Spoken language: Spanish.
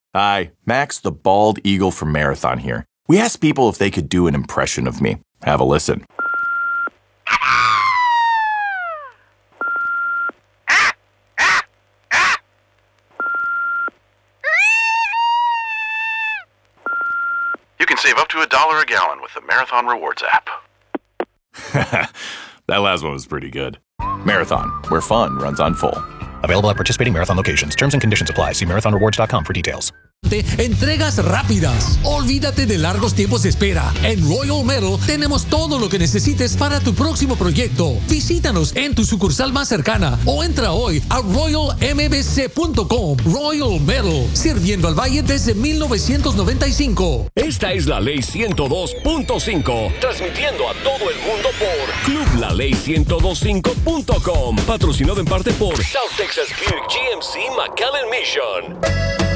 Hi, Max the Bald Eagle from Marathon here. We asked people if they could do an impression of me. Have a listen. You can save up to $1 a gallon with the Marathon Rewards app. That last one was pretty good. Marathon, where fun runs on full. Available at participating Marathon locations. Terms and conditions apply. See marathonrewards.com for details. Entregas rápidas. Olvídate de largos tiempos de espera. En Royal Metal tenemos todo lo que necesites para tu próximo proyecto. Visítanos en tu sucursal más cercana o entra hoy a royalmbc.com. Royal Metal, sirviendo al Valle desde 1995. Esta es la Ley 102.5, transmitiendo a todo el mundo por clublaley1025.com, patrocinado en parte por South Texas Buick GMC McAllen Mission.